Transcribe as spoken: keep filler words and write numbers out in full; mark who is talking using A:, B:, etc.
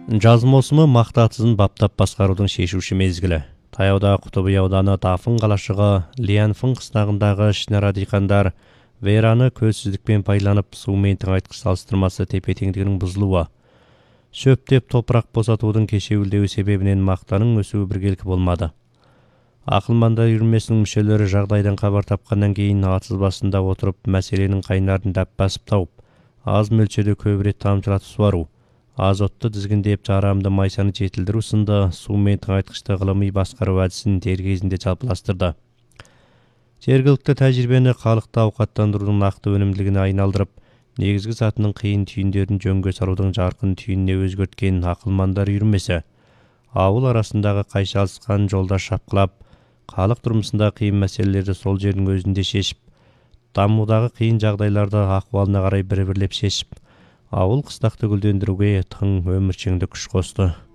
A: Жаз маусымы мақта баптап басқарудың шешуші мезгілі. Таяуда Құтыбый ауданы Тафын қалашығы Лианфын қыстағындағы ішінара диқандар вейраны көзсіздікпен пайдаланып сумен тыңайтқыш салыстырмасы тепе-теңдігінің бұзылуы. Шөптеп топырақ босатудың кешеуілдеуі себебінен мақтаның өсуі біркелкі болмады. Ақылмандар үйірмесінің мүшелері жағдайдан хабар тапқаннан кейін атыз басында отырып мәселенің қайнарын дәп басып тауып, аз мөлшерде көп рет тамшылатып суару, азотты тізгіндеп жарамды майсаны жетілдіру сынды сумен тыңайтқышты ғылыми басқару әдісін дер кезінде жалпыластырды. Жергілікті тәжірибені халықты ауқаттандырудың нақты өнімділігіне айналдырып, негізгі затының қиын түйіндерін жөнге салудың жарқын түйініне өзгерткен ақылмандар үйірмесі ауыл арасындағы қайшалысқан жолда шапқылап, халық тұрмысында қиын мәселелерді сол жердің өзінде шешіп, дамудағы қиын жағдайларды ахуалына қарай бір-бірлеп шешіп, ауыл қыстақты гүлдендіруге тың өміршеңдік күш қосты.